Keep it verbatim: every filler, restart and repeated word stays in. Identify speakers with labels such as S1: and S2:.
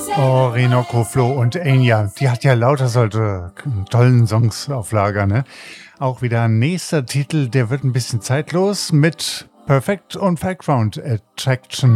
S1: Orinoco Flo und Enya, die hat ja lauter solche tollen Songs auf Lager, ne? Auch wieder ein nächster Titel, der wird ein bisschen zeitlos mit Perfect und Background Attraction.